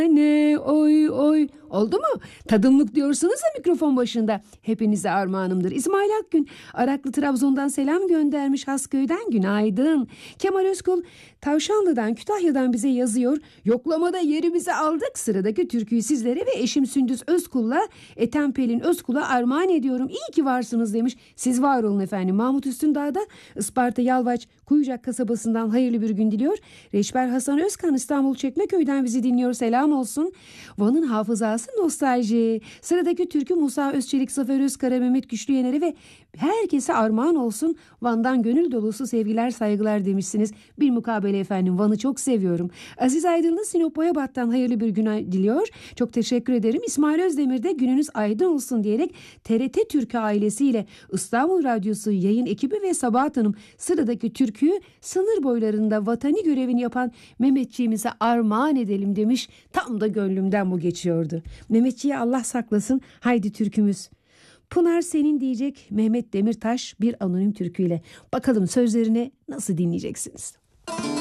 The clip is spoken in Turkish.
Ne oy oy oldu mu? Tadımlık diyorsunuz ya mikrofon başında. Hepinize armağanımdır. İsmail Akgün Araklı Trabzon'dan selam göndermiş, Hasköy'den günaydın. Kemal Özkul Tavşanlı'dan Kütahya'dan bize yazıyor. Yoklamada yerimizi aldık. Sıradaki türküyü sizlere ve eşim Sündüz Özkul'la Ethem Pelin Özkul'a armağan ediyorum. İyi ki varsınız demiş. Siz var olun efendim. Mahmut Üstündağ'da Isparta Yalvaç Kuyucak kasabasından hayırlı bir gün diliyor. Reçber Hasan Özkan İstanbul Çekmeköy'den bizi dinliyor. Selam olsun. Van'ın hafızası nostalji. Sıradaki türkü Musa Özçelik, Zafer Özkara, Mehmet Güçlüyener'e ve herkese armağan olsun. Van'dan gönül dolusu sevgiler saygılar demişsiniz. Bir mukabele efendim, Van'ı çok seviyorum. Aziz Aydınlı Sinop Boyabat'tan hayırlı bir gün diliyor. Çok teşekkür ederim. İsmail Özdemir de gününüz aydın olsun diyerek TRT Türkü ailesiyle İstanbul Radyosu yayın ekibi ve Sabahat Hanım sıradaki türküyü sınır boylarında vatani görevini yapan Mehmetçiğimize armağan edelim demiş. Tam da gönlümden bu geçiyordu. Mehmetçiğe Allah saklasın. Haydi türkümüz. Pınar senin diyecek Mehmet Demirtaş bir anonim türküyle. Bakalım sözlerini nasıl dinleyeceksiniz?